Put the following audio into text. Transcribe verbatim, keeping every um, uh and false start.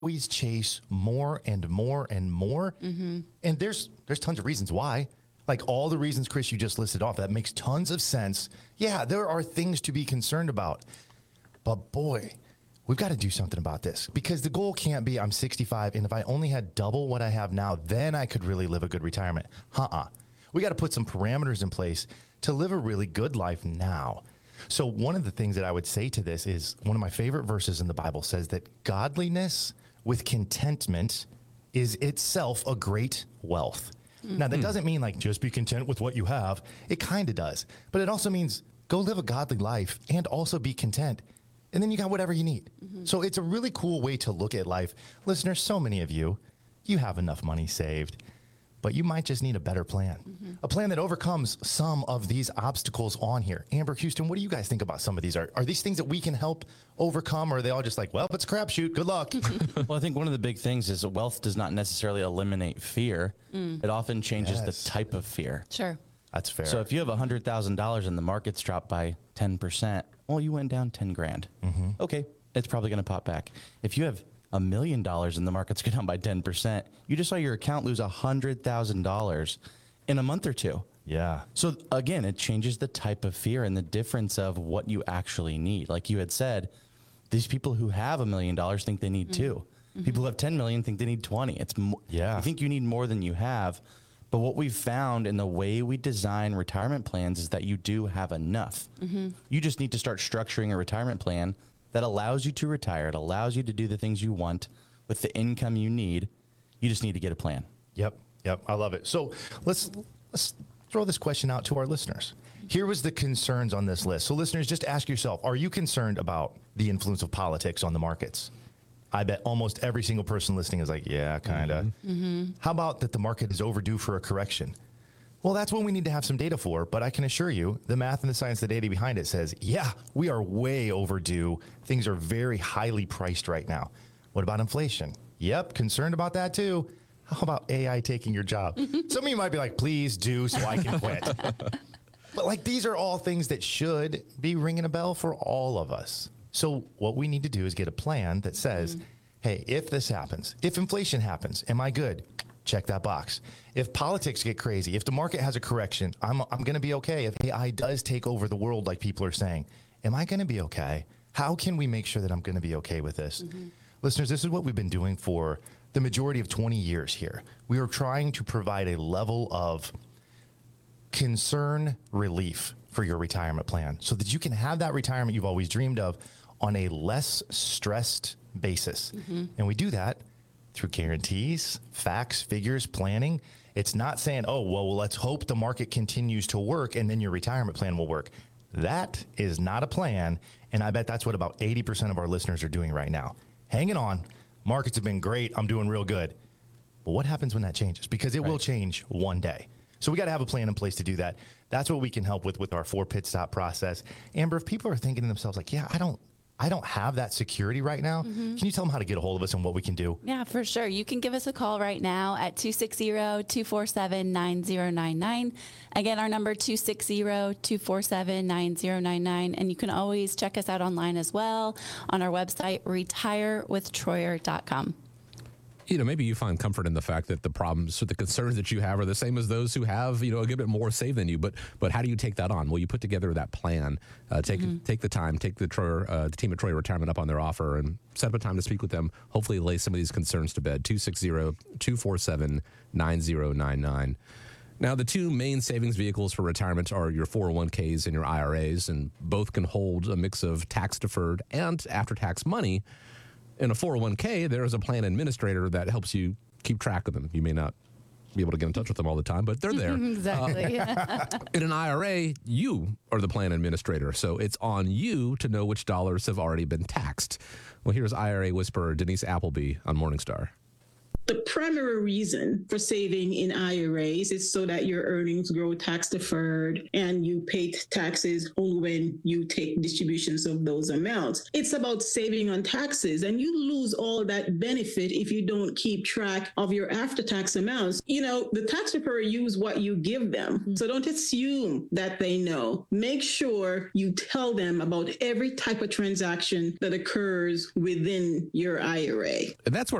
always chase more and more and more. Mm-hmm. And there's there's tons of reasons why. Like all the reasons, Chris, you just listed off, that makes tons of sense. Yeah, there are things to be concerned about. But boy, we've got to do something about this, because the goal can't be I'm sixty-five, and if I only had double what I have now, then I could really live a good retirement. Uh-uh. We got to put some parameters in place to live a really good life now. So one of the things that I would say to this is, one of my favorite verses in the Bible says that godliness with contentment is itself a great wealth. Mm-hmm. Now, that doesn't mean like just be content with what you have. It kind of does. But it also means go live a godly life and also be content. And then you got whatever you need. Mm-hmm. So it's a really cool way to look at life. Listeners, so many of you, you have enough money saved, but you might just need a better plan. Mm-hmm. A plan that overcomes some of these obstacles on here. Amber, Houston, what do you guys think about some of these? Are, are these things that we can help overcome, or are they all just like, well, it's a crapshoot, good luck? Well, I think one of the big things is that wealth does not necessarily eliminate fear. Mm. It often changes yes. the type of fear. Sure. That's fair. So if you have one hundred thousand dollars and the market's dropped by ten percent, well, you went down ten grand. Mm-hmm. Okay, it's probably going to pop back. If you have a million dollars and the market's going down by ten percent, you just saw your account lose one hundred thousand dollars in a month or two. Yeah. So again, it changes the type of fear and the difference of what you actually need. Like you had said, these people who have a million dollars think they need mm-hmm. two. Mm-hmm. People who have ten million think they need twenty. It's mo- yeah. You think you need more than you have. But what we've found in the way we design retirement plans is that you do have enough. Mm-hmm. You just need to start structuring a retirement plan that allows you to retire. It allows you to do the things you want with the income you need. You just need to get a plan. Yep. Yep. I love it. So let's let's throw this question out to our listeners. Here was the concerns on this list. So listeners, just ask yourself, are you concerned about the influence of politics on the markets? I bet almost every single person listening is like, yeah, kind of. Mm-hmm. Mm-hmm. How about that the market is overdue for a correction? Well, that's what we need to have some data for, but I can assure you the math and the science, the data behind it says, yeah, we are way overdue. Things are very highly priced right now. What about inflation? Yep, concerned about that too. How about A I taking your job? Some of you might be like, please do so I can quit. But like, these are all things that should be ringing a bell for all of us. So what we need to do is get a plan that says, mm-hmm. hey, if this happens, if inflation happens, am I good? Check that box. If politics get crazy, if the market has a correction, I'm I'm going to be okay. If A I does take over the world like people are saying, am I going to be okay? How can we make sure that I'm going to be okay with this? Mm-hmm. Listeners, this is what we've been doing for the majority of twenty years here. We are trying to provide a level of concern relief for your retirement plan so that you can have that retirement you've always dreamed of on a less stressed basis. Mm-hmm. And we do that through guarantees, facts, figures, planning. It's not saying, oh, well, well, let's hope the market continues to work and then your retirement plan will work. That is not a plan. And I bet that's what about eighty percent of our listeners are doing right now. Hanging on. Markets have been great. I'm doing real good. But what happens when that changes? Because it right. will change one day. So we got to have a plan in place to do that. That's what we can help with with our four pit stop process. Amber, if people are thinking to themselves like, yeah, I don't, I don't have that security right now. Mm-hmm. Can you tell them how to get a hold of us and what we can do? Yeah, for sure. You can give us a call right now at two six zero, two four seven, nine zero nine nine. Again, our number two six zero, two four seven, nine zero nine nine. And you can always check us out online as well on our website, retire with troyer dot com. You know, maybe you find comfort in the fact that the problems or the concerns that you have are the same as those who have, you know, a good bit more saved than you. But but how do you take that on? Well, you put together that plan, uh, take mm-hmm. take the time, take the Troyer, uh, the team at Troyer Retirement up on their offer and set up a time to speak with them. Hopefully lay some of these concerns to bed. two six zero, two four seven, nine zero nine nine. Now, the two main savings vehicles for retirement are your four oh one k's and your I R A's, and both can hold a mix of tax-deferred and after-tax money. In a four oh one k, there is a plan administrator that helps you keep track of them. You may not be able to get in touch with them all the time, but they're there. Exactly. Uh, in an I R A, you are the plan administrator, so it's on you to know which dollars have already been taxed. Well, here's I R A whisperer Denise Appleby on Morningstar. The primary reason for saving in I R As is so that your earnings grow tax deferred and you pay taxes only when you take distributions of those amounts. It's about saving on taxes, and you lose all that benefit if you don't keep track of your after-tax amounts. You know, the tax preparer use what you give them. So don't assume that they know. Make sure you tell them about every type of transaction that occurs within your I R A. And that's where